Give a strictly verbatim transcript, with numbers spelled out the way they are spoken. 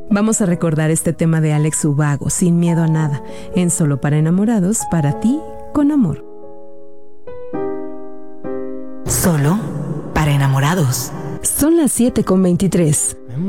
Vamos a recordar este tema de Alex Ubago, Sin miedo a nada, en Solo para enamorados, para ti, con amor. Solo para enamorados. Son las siete con veintitrés.